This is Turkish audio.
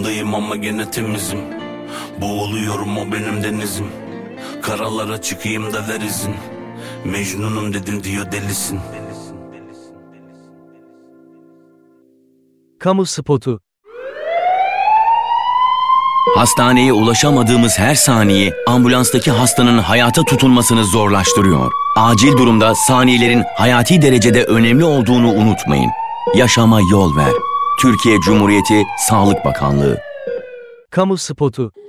Altındayım ama gene temizim. Boğuluyorum, o benim denizim. Karalara çıkayım da ver izin. Mecnunum dedim diyor delisin. Kamu spotu. Hastaneye ulaşamadığımız her saniye ambulanstaki hastanın hayata tutunmasını zorlaştırıyor. Acil durumda saniyelerin hayati derecede önemli olduğunu unutmayın. Yaşama yol ver. Türkiye Cumhuriyeti Sağlık Bakanlığı. Kamu spotu.